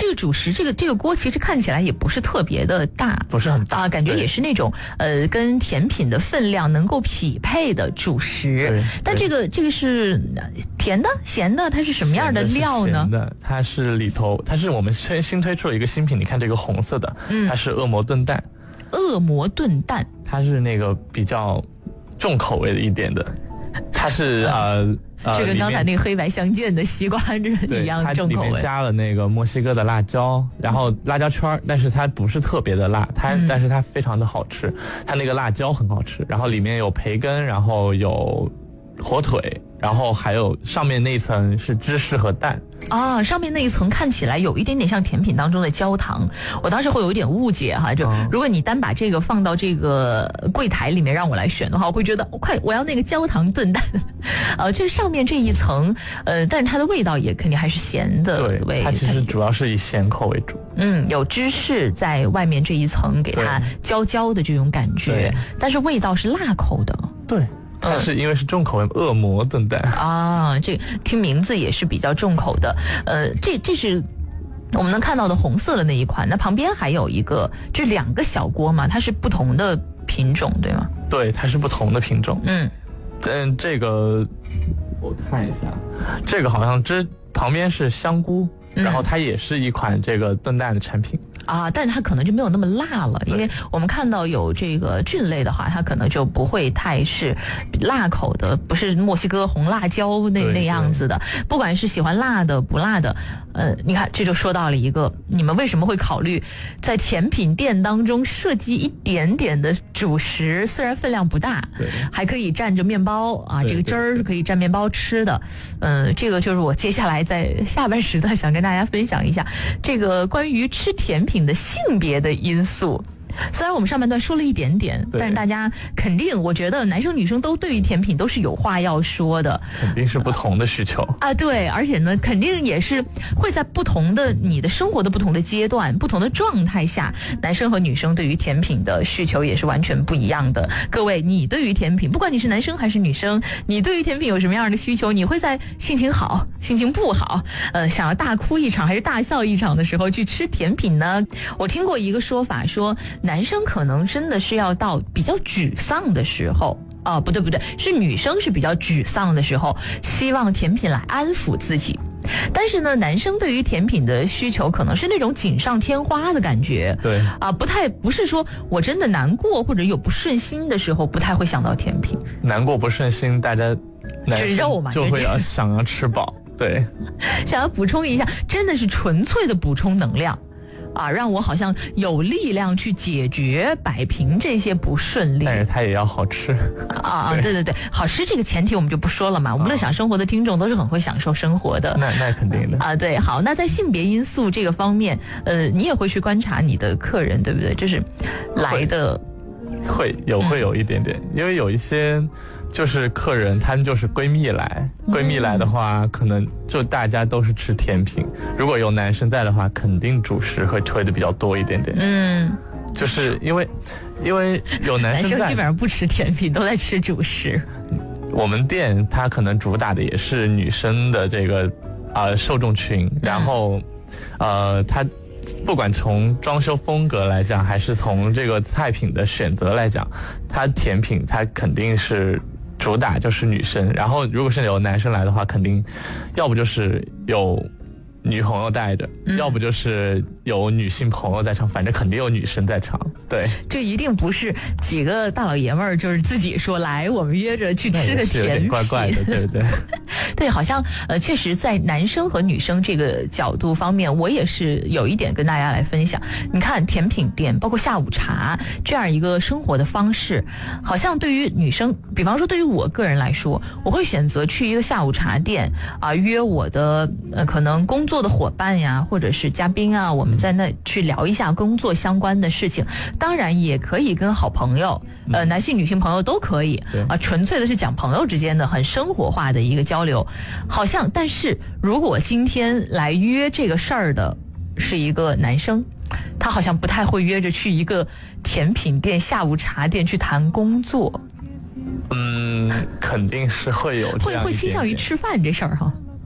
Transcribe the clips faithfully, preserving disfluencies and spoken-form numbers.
个主食这个这个锅其实看起来也不是特别的大， 不是很大啊，感觉也是那种呃跟甜品的分量能够匹配的主食。但这个这个是甜的、咸的，它是什么样的料呢？ 咸的，它是里头，它是我们新新推出了一个新品，你看这个红色的，嗯，它是恶魔炖蛋。 恶魔炖蛋， 它是那个比较重口味的一点的，它是呃。呃， 这跟刚才那个黑白相间的西瓜一样重口味。 它里面加了那个墨西哥的辣椒，然后辣椒圈，但是它不是特别的辣，它、嗯、但是它非常的好吃，它那个辣椒很好吃，然后里面有培根，然后有火腿，然后还有上面那一层是芝士和蛋。 啊，上面那一层看起来有一点点像甜品当中的焦糖，我当时会有一点误解哈。就如果你单把这个放到这个柜台里面让我来选的话，我会觉得快，我要那个焦糖炖蛋。呃，这上面这一层，呃，但是它的味道也肯定还是咸的味。 对，它其实主要是以咸口为主。 嗯，有芝士在外面这一层给它焦焦的这种感觉，但是味道是辣口的。 对。它是因为是重口味，恶魔炖蛋啊，这听名字也是比较重口的。呃，这这是我们能看到的红色的那一款，那旁边还有一个，这两个小锅嘛，它是不同的品种，对吗？ 对，它是不同的品种。 嗯， 嗯，这个我看一下，这个好像这旁边是香菇，嗯、然后它也是一款这个炖蛋的产品。 啊，但是它可能就没有那么辣了，因为我们看到有这个菌类的话，它可能就不会太是辣口的，不是墨西哥红辣椒那那样子的。不管是喜欢辣的不辣的，呃，你看这就说到了一个，你们为什么会考虑在甜品店当中设计一点点的主食，虽然分量不大， 对， 还可以蘸着面包啊，这个汁儿是可以蘸面包吃的。嗯、呃，这个就是我接下来在下半时段想跟大家分享一下这个关于吃甜品的性别的因素。虽然我们上半段说了一点点，但是大家肯定，我觉得男生女生都对于甜品都是有话要说的， 肯定是不同的需求啊。对，而且呢，肯定也是会在不同的你的生活的不同的阶段、不同的状态下，男生和女生对于甜品的需求也是完全不一样的。各位，你对于甜品，不管你是男生还是女生，你对于甜品有什么样的需求？你会在心情好、心情不好，呃，想要大哭一场还是大笑一场的时候去吃甜品呢？我听过一个说法说，男生可能真的是要到比较沮丧的时候啊、呃，不对不对，是女生是比较沮丧的时候，希望甜品来安抚自己。但是呢，男生对于甜品的需求可能是那种锦上添花的感觉， 对啊，不太不是说我真的难过或者有不顺心的时候，不太会想到甜品。 难过不顺心，大家男生就会要想要吃饱，对， 想要补充一下，真的是纯粹的补充能量。啊，让我好像有力量去解决、摆平这些不顺利。 但是它也要好吃啊啊！对对对，好吃这个前提我们就不说了嘛。我们乐享生活的听众都是很会享受生活的， 那那肯定的啊。对，好，那在性别因素这个方面，呃，你也会去观察你的客人，对不对？就是来的会有会有一点点，嗯、因为有一些。就是客人，他们就是闺蜜来，闺蜜来的话，可能就大家都是吃甜品。如果有男生在的话，肯定主食会推的比较多一点点。 嗯， 就是因为，因为有男生在， 男生基本上不吃甜品，都在吃主食。 我们店它可能主打的也是女生的这个啊、呃、受众群，然后，呃，它。不管从装修风格来讲，还是从这个菜品的选择来讲，它甜品它肯定是主打就是女生，然后如果是有男生来的话，肯定要不就是有女朋友带着、嗯、要不就是有女性朋友在场，反正肯定有女生在场。对， 这一定不是几个大老爷们儿就是自己说来我们约着去吃个甜品， 怪怪的，对不对？ 对，好像呃，确实在男生和女生这个角度方面，我也是有一点跟大家来分享。你看甜品店，包括下午茶这样一个生活的方式，好像对于女生，比方说对于我个人来说，我会选择去一个下午茶店啊、呃，约我的呃可能工作的伙伴呀，或者是嘉宾啊，我们在那去聊一下工作相关的事情。当然也可以跟好朋友，呃，男性、女性朋友都可以啊，纯粹的是讲朋友之间的很生活化的一个交流。好像，但是如果今天来约这个事儿的是一个男生，他好像不太会约着去一个甜品店、下午茶店去谈工作。 嗯，肯定是会有这样一点点， 会会倾向于吃饭这事儿哈。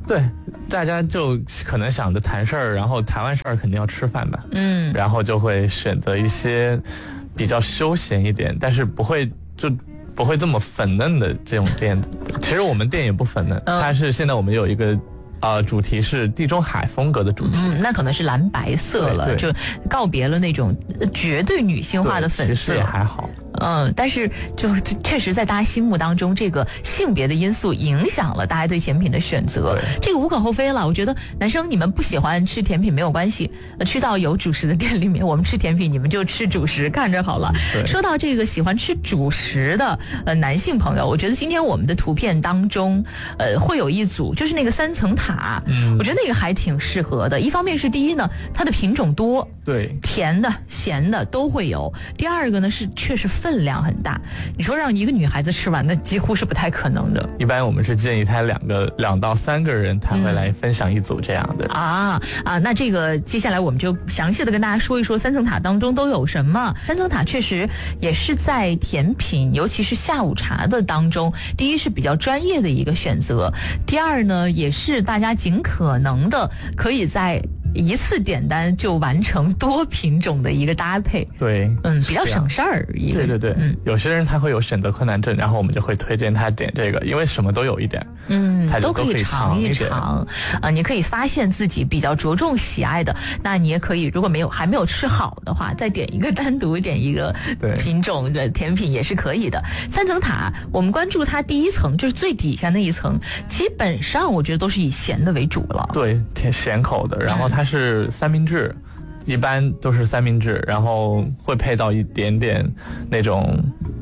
对，大家就可能想着谈事儿，然后谈完事儿肯定要吃饭吧， 嗯， 然后就会选择一些比较休闲一点，但是不会就不会这么粉嫩的这种店。其实我们店也不粉嫩，嗯、它是现在我们有一个。呃，主题是地中海风格的主题， 嗯，那可能是蓝白色了，就告别了那种绝对女性化的粉色， 其实也还好。 嗯，但是就确实在大家心目当中，这个性别的因素影响了大家对甜品的选择，这个无可厚非了。我觉得男生你们不喜欢吃甜品没有关系，呃、去到有主食的店里面，我们吃甜品，你们就吃主食，看着好了。说到这个喜欢吃主食的呃男性朋友，我觉得今天我们的图片当中，呃，会有一组就是那个三层塔，嗯，我觉得那个还挺适合的。一方面是第一呢，它的品种多， 对， 甜的、咸的都会有。第二个呢是确实分量很大，你说让一个女孩子吃完，那几乎是不太可能的。 一般我们是建议她两个两到三个人才会来分享一组这样的。 嗯、啊啊，那这个接下来我们就详细的跟大家说一说三层塔当中都有什么。三层塔确实也是在甜品，尤其是下午茶的当中，第一是比较专业的一个选择，第二呢也是大家尽可能的可以在一次点单就完成多品种的一个搭配。 对， 嗯，比较省事儿。 对对对，嗯，有些人他会有选择困难症，然后我们就会推荐他点这个，因为什么都有一点， 嗯， 他都可以尝一尝啊、呃。你可以发现自己比较着重喜爱的，那你也可以，如果没有还没有吃好的话，再点一个单独点一个品种的甜品也是可以的。三层塔，我们关注它第一层，就是最底下那一层，基本上我觉得都是以咸的为主了。 对，甜咸口的，然后它是三明治，一般都是三明治，然后会配到一点点那种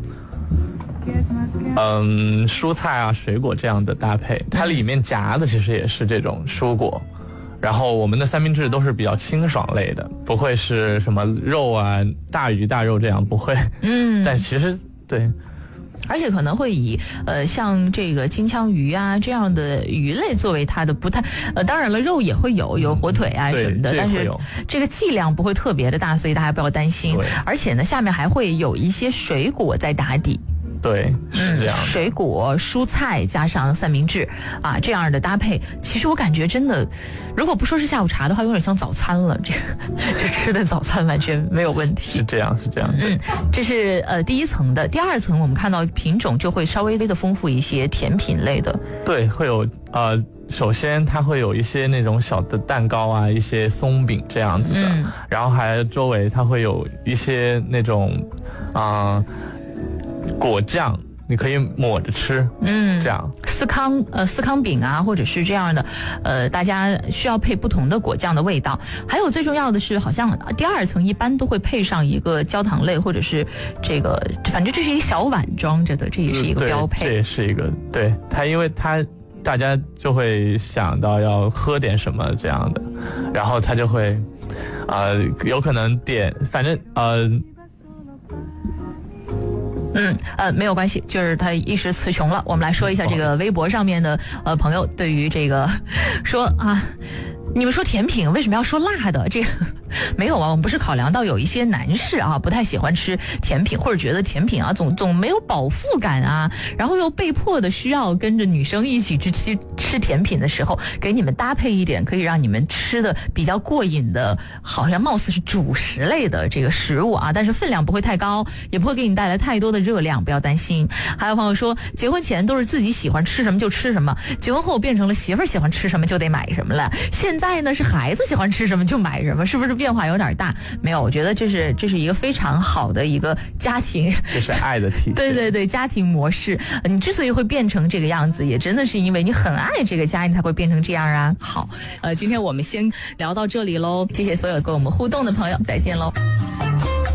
嗯蔬菜啊水果这样的搭配，它里面夹的其实也是这种蔬果，然后我们的三明治都是比较清爽类的，不会是什么肉啊大鱼大肉这样，不会，嗯，但其实对， 而且可能会以呃像这个金枪鱼啊这样的鱼类作为它的不太呃当然了肉也会有有火腿啊什么的，但是这个剂量不会特别的大，所以大家不要担心。而且呢下面还会有一些水果在打底。 对，是这样、嗯。 水果、蔬菜加上三明治啊，这样的搭配，其实我感觉真的，如果不说是下午茶的话，有点像早餐了。这这吃的早餐完全没有问题。 是这样，是这样。 嗯，这是呃第一层的，第二层我们看到品种就会稍微微的丰富一些，甜品类的。 对，会有呃，首先它会有一些那种小的蛋糕啊，一些松饼这样子的，嗯、然后还周围它会有一些那种啊。呃果酱你可以抹着吃，嗯，这样司康呃司康饼啊，或者是这样的，呃，大家需要配不同的果酱的味道。还有最重要的是，好像第二层一般都会配上一个焦糖类，或者是这个，反正这是一个小碗装着的，这也是一个标配。 这也是一个，对它，因为它大家就会想到要喝点什么这样的，然后他就会，呃，有可能点，反正呃。 嗯呃没有关系，就是他一时词穷了。我们来说一下这个微博上面的呃朋友对于这个说啊，你们说甜品为什么要说辣的？这个没有啊，我们不是考量到有一些男士啊不太喜欢吃甜品，或者觉得甜品啊总总没有饱腹感啊，然后又被迫的需要跟着女生一起去吃吃甜品的时候，给你们搭配一点可以让你们吃的比较过瘾的，好像貌似是主食类的这个食物啊，但是分量不会太高，也不会给你带来太多的热量，不要担心。还有朋友说，结婚前都是自己喜欢吃什么就吃什么，结婚后变成了媳妇儿喜欢吃什么就得买什么了，现在呢是孩子喜欢吃什么就买什么，是不是变化有点大？没有，我觉得这是这是一个非常好的一个家庭， 这是爱的体现。 对对对，家庭模式，你之所以会变成这个样子，也真的是因为你很爱这个家，你才会变成这样啊。好，呃，今天我们先聊到这里喽，谢谢所有跟我们互动的朋友，再见喽。